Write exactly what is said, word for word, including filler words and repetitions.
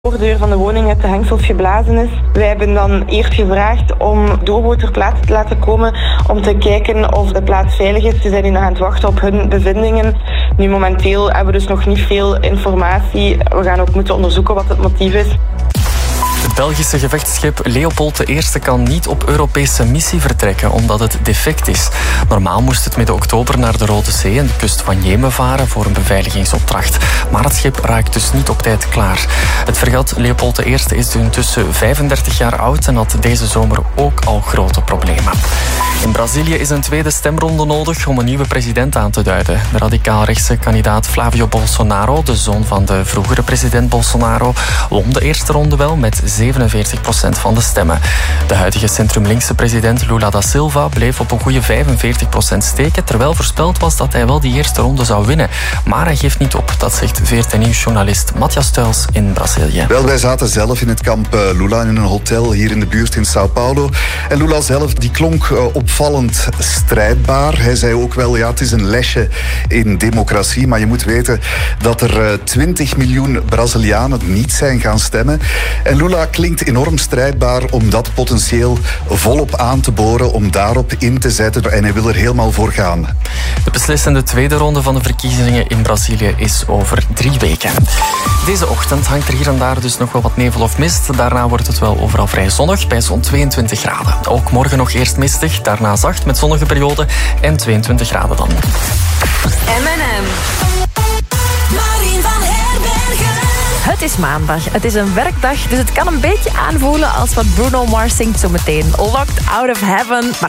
De voordeur van de woning met de hengsels geblazen is. Wij hebben dan eerst gevraagd om Dobo ter plaatse te laten komen om te kijken of de plaats veilig is. Ze zijn nu nog aan het wachten op hun bevindingen. Nu momenteel hebben we dus nog niet veel informatie. We gaan ook moeten onderzoeken wat het motief is. Het Belgische gevechtsschip Leopold de Eerste kan niet op Europese missie vertrekken omdat het defect is. Normaal moest het midden oktober naar de Rode Zee en de kust van Jemen varen voor een beveiligingsopdracht. Maar het schip raakt dus niet op tijd klaar. Het fregat Leopold de Eerste is intussen vijfendertig jaar oud en had deze zomer ook al grote problemen. In Brazilië is een tweede stemronde nodig om een nieuwe president aan te duiden. De radicaal-rechtse kandidaat Flavio Bolsonaro, de zoon van de vroegere president Bolsonaro, won de eerste ronde wel met zevenenveertig procent van de stemmen. De huidige centrum-linkse president Lula da Silva bleef op een goede vijfenveertig procent steken, terwijl voorspeld was dat hij wel die eerste ronde zou winnen. Maar hij geeft niet op, dat zegt V R T Nieuws-journalist Matthias Tuils in Brazilië. Wel, wij zaten zelf in het kamp Lula in een hotel hier in de buurt in Sao Paulo. En Lula zelf die klonk opvallend strijdbaar. Hij zei ook wel, ja, het is een lesje in democratie, maar je moet weten dat er twintig miljoen Brazilianen niet zijn gaan stemmen. En Lula klinkt enorm strijdbaar om dat potentieel volop aan te boren, om daarop in te zetten. En hij wil er helemaal voor gaan. De beslissende tweede ronde van de verkiezingen in Brazilië is over drie weken. Deze ochtend hangt er hier en daar dus nog wel wat nevel of mist. Daarna wordt het wel overal vrij zonnig, bij zo'n tweeëntwintig graden. Ook morgen nog eerst mistig, daarna zacht met zonnige perioden en tweeëntwintig graden dan. M en M. Maureen van Herbergen. Het is maandag, het is een werkdag, dus het kan een beetje aanvoelen als wat Bruno Mars zingt zo meteen. Locked out of heaven, maar